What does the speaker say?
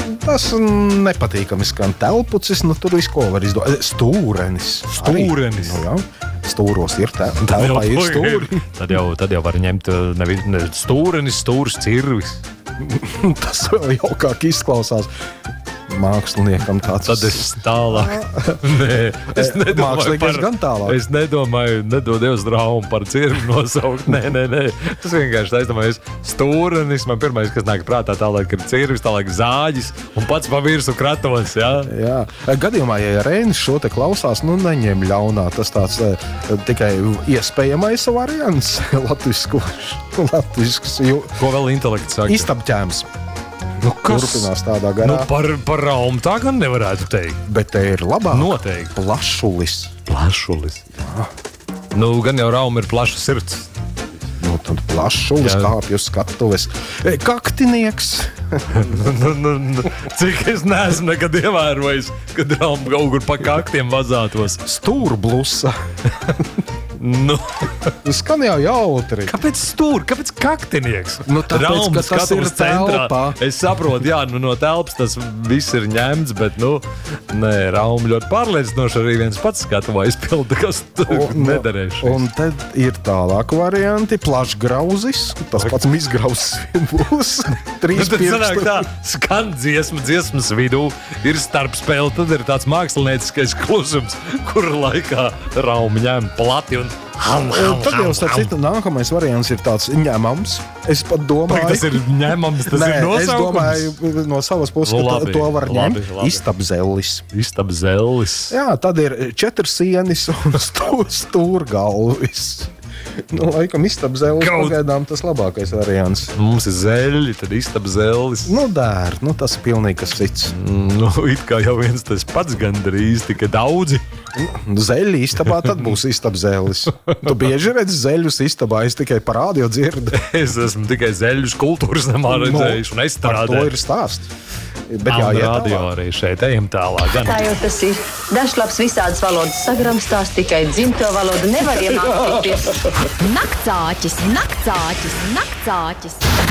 tas nepatīkami skan. Telpucis, nu tur visu ko var izdomāt. Stūrenis. Nu, jā. Stūros ir telpā ir stūri. Tad jau var ņemt stūrenis, stūrs, cirvis. Tas vēl jaukāk izklausās. Māksliniekam tāds. Tad es tālāk. Nē, es Mākslinieks gan tālāk. Es nedomāju, nedodies draumu par cirvi nosaukt. Nē. Tas vienkārši aizdomājies stūrenis. Man pirmais, kas nāk prātā, tālāk ir cirvis, tālāk zāģis un pats pa virsu kratos, jā? Jā. Gadījumā, ja Reinis šo te klausās, nu neņem ļaunā. Tas tāds tikai iespējamais variants latvisks. Ko vēl intelekts saka? Istabķēms. Nu, kas? Turpinās tādā garā. Nu, par raumu tā gan nevarētu teikt. Bet te ir labāk. Noteikti. Plašulis. Jā. Nu, gan jau rauma ir plaša sirds. Nu, tad plašulis kāpju skatuves. Kaktinieks. Cik es neesmu nekad ievērojis, kad rauma kaut kur pa kaktiem vazātos. Stūrblusa. Nu. Skan jau jautri. Kāpēc stūri? Kāpēc kaktinieks? Nu, tāpēc, ka tas ir telpā. Es saprotu, jā, no telpas tas viss ir ņemts, bet, rauma ļoti pārliecinoši arī viens pats skatavā izpilda, kas nederēs. Un tad ir tālāk varianti. Plašgrauzis. Tas pats mizgrauzis būs. Trīs pirkstu. Tā skan dziesmas vidū. Ir starpspēle, tad ir tāds mākslinieckais klusums, kura laikā rauma ņem plati un tad jau starp citu nākamais variants ir tāds ņemams. Es pat domāju... Tas ir ņemams, tas ir nosaukums? Es domāju no savas puses, ka to var ņemt. Istabzellis. Jā, tad ir 4 sienis un stūrgalvis. Laikam istabzellis pagaidām tas labākais variants. Mums ir zeļi, tad istabzellis. Tas ir pilnīgi kas cits. It kā jau viens tas pats gandrīz, tikai daudzi. Zeļi istabā, tad būs istabzellis. Tu bieži redzi zeļus istabā, es tikai par rādio dzirdu. Es esmu tikai zeļus kultūras namā redzējuši un es par to ir stāsts. Bet radio arī šeit, ejam tālāk. Tā jau tas ir. Dažlaps visādas valodas sagramstās, tikai dzimto valodu nevar iemācīties. Naktsāķis.